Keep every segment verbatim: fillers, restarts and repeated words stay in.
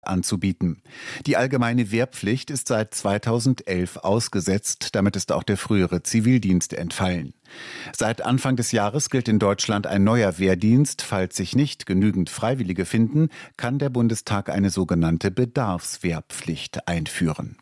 anzubieten. Die allgemeine Wehrpflicht ist seit zweitausendelf ausgesetzt, damit ist auch der frühere Zivildienst entfallen. Seit Anfang des Jahres gilt in Deutschland ein neuer Wehrdienst. Falls sich nicht genügend Freiwillige finden, kann der Bundestag eine sogenannte Bedarfswehrpflicht einführen.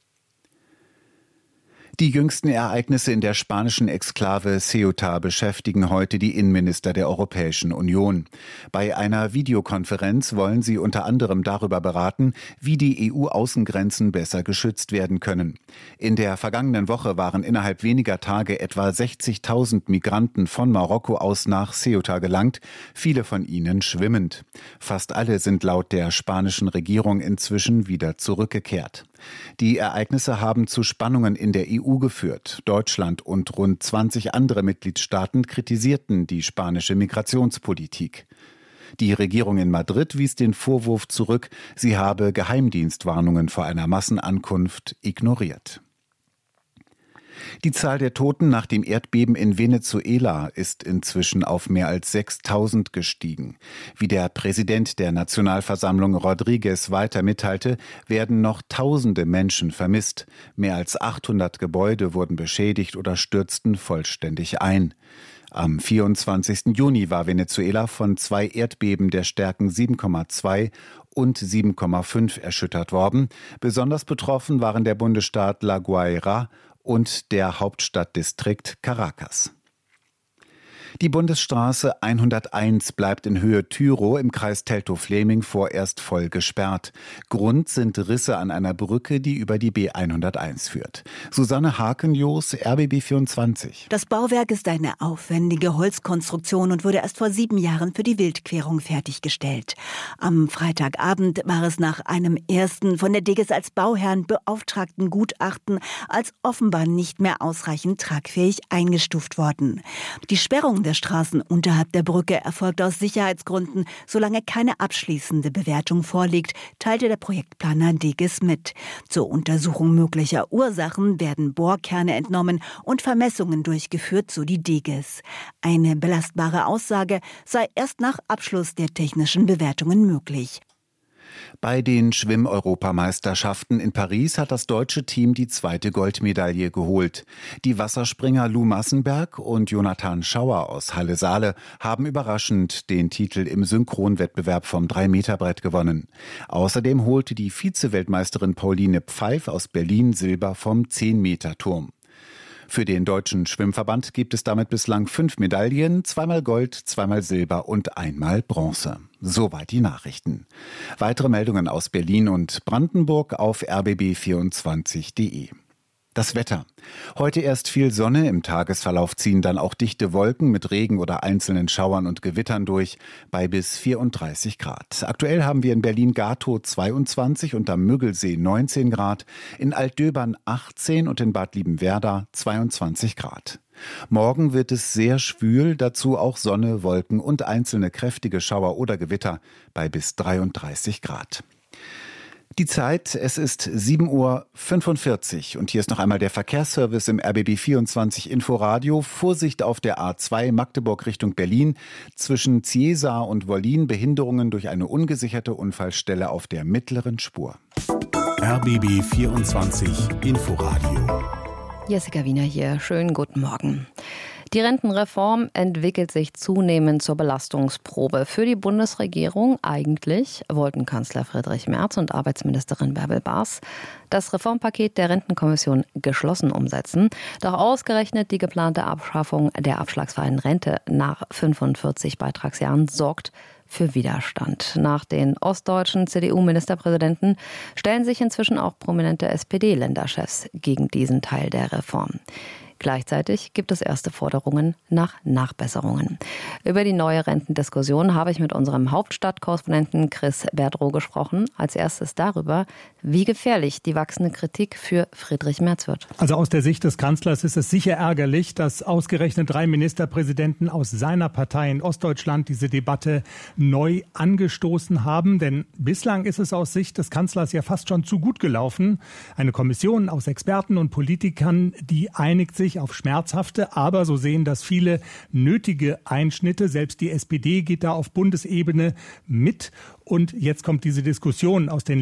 Die jüngsten Ereignisse in der spanischen Exklave Ceuta beschäftigen heute die Innenminister der Europäischen Union. Bei einer Videokonferenz wollen sie unter anderem darüber beraten, wie die E U-Außengrenzen besser geschützt werden können. In der vergangenen Woche waren innerhalb weniger Tage etwa sechzigtausend Migranten von Marokko aus nach Ceuta gelangt, viele von ihnen schwimmend. Fast alle sind laut der spanischen Regierung inzwischen wieder zurückgekehrt. Die Ereignisse haben zu Spannungen in der E U geführt. Deutschland und rund zwanzig andere Mitgliedstaaten kritisierten die spanische Migrationspolitik. Die Regierung in Madrid wies den Vorwurf zurück, sie habe Geheimdienstwarnungen vor einer Massenankunft ignoriert. Die Zahl der Toten nach dem Erdbeben in Venezuela ist inzwischen auf mehr als sechstausend gestiegen. Wie der Präsident der Nationalversammlung Rodríguez weiter mitteilte, werden noch tausende Menschen vermisst. Mehr als achthundert Gebäude wurden beschädigt oder stürzten vollständig ein. Am vierundzwanzigsten Juni war Venezuela von zwei Erdbeben der Stärken sieben Komma zwei und sieben Komma fünf erschüttert worden. Besonders betroffen waren der Bundesstaat La Guaira und der Hauptstadtdistrikt Caracas. Die Bundesstraße hunderteins bleibt in Höhe Tyrow im Kreis Teltow-Fläming vorerst voll gesperrt. Grund sind Risse an einer Brücke, die über die B hunderteins führt. Susanne Hakenjoos, R B B vierundzwanzig. Das Bauwerk ist eine aufwendige Holzkonstruktion und wurde erst vor sieben Jahren für die Wildquerung fertiggestellt. Am Freitagabend war es nach einem ersten von der Deges als Bauherrn beauftragten Gutachten als offenbar nicht mehr ausreichend tragfähig eingestuft worden. Die Sperrung der Straßen unterhalb der Brücke erfolgt aus Sicherheitsgründen, solange keine abschließende Bewertung vorliegt, teilte der Projektplaner Deges mit. Zur Untersuchung möglicher Ursachen werden Bohrkerne entnommen und Vermessungen durchgeführt, so die Deges. Eine belastbare Aussage sei erst nach Abschluss der technischen Bewertungen möglich. Bei den Schwimm-Europameisterschaften in Paris hat das deutsche Team die zweite Goldmedaille geholt. Die Wasserspringer Lou Massenberg und Jonathan Schauer aus Halle-Saale haben überraschend den Titel im Synchronwettbewerb vom drei Meter Brett gewonnen. Außerdem holte die Vize-Weltmeisterin Pauline Pfeif aus Berlin Silber vom zehn Meter Turm. Für den Deutschen Schwimmverband gibt es damit bislang fünf Medaillen, zweimal Gold, zweimal Silber und einmal Bronze. Soweit die Nachrichten. Weitere Meldungen aus Berlin und Brandenburg auf r b b vierundzwanzig punkt d e. Das Wetter. Heute erst viel Sonne, im Tagesverlauf ziehen dann auch dichte Wolken mit Regen oder einzelnen Schauern und Gewittern durch, bei bis vierunddreißig Grad. Aktuell haben wir in Berlin-Gatow zweiundzwanzig und am Müggelsee neunzehn Grad, in Altdöbern achtzehn und in Bad Liebenwerda zweiundzwanzig Grad. Morgen wird es sehr schwül, dazu auch Sonne, Wolken und einzelne kräftige Schauer oder Gewitter bei bis dreiunddreißig Grad. Die Zeit, es ist sieben Uhr fünfundvierzig und hier ist noch einmal der Verkehrsservice im R B B vierundzwanzig Inforadio. Vorsicht auf der A zwei Magdeburg Richtung Berlin. Zwischen Ziesa und Wollin Behinderungen durch eine ungesicherte Unfallstelle auf der mittleren Spur. R B B vierundzwanzig Inforadio. Jessica Wiener hier. Schönen guten Morgen. Die Rentenreform entwickelt sich zunehmend zur Belastungsprobe für die Bundesregierung. Eigentlich wollten Kanzler Friedrich Merz und Arbeitsministerin Bärbel Baas das Reformpaket der Rentenkommission geschlossen umsetzen. Doch ausgerechnet die geplante Abschaffung der abschlagsfreien Rente nach fünfundvierzig Beitragsjahren sorgt für Widerstand. Nach den ostdeutschen C D U-Ministerpräsidenten stellen sich inzwischen auch prominente S P D-Länderchefs gegen diesen Teil der Reform. Gleichzeitig gibt es erste Forderungen nach Nachbesserungen. Über die neue Rentendiskussion habe ich mit unserem Hauptstadtkorrespondenten Chris Berdrow gesprochen. Als erstes darüber, wie gefährlich die wachsende Kritik für Friedrich Merz wird. Also aus der Sicht des Kanzlers ist es sicher ärgerlich, dass ausgerechnet drei Ministerpräsidenten aus seiner Partei in Ostdeutschland diese Debatte neu angestoßen haben. Denn bislang ist es aus Sicht des Kanzlers ja fast schon zu gut gelaufen. Eine Kommission aus Experten und Politikern, die einigt sich auf schmerzhafte, aber so sehen das viele nötige Einschnitte. Selbst die S P D geht da auf Bundesebene mit. Und jetzt kommt diese Diskussion aus den